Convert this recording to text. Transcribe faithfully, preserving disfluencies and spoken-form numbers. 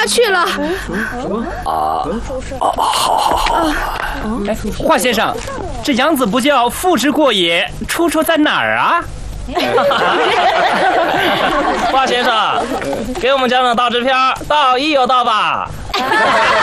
去了。 啊，哦，好好好。 哎，华先生，这杨子不叫复职过野，出处在哪儿啊？ 华先生，给我们讲讲大支票，道义有道吧？